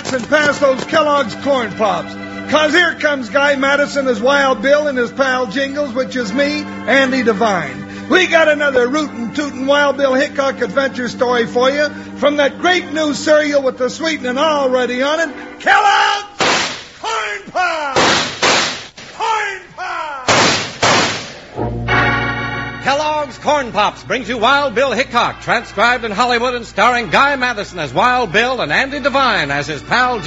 relax and pass those Kellogg's Corn Pops. 'Cause here comes Guy Madison as Wild Bill and his pal Jingles, which is me, Andy Devine. We got another rootin' tootin' Wild Bill Hickok adventure story for you from that great new cereal with the sweetening already on it, Kellogg's Corn Pops! Corn Pops! Kellogg's Corn Pops brings you Wild Bill Hickok, transcribed in Hollywood and starring Guy Madison as Wild Bill and Andy Devine as his pal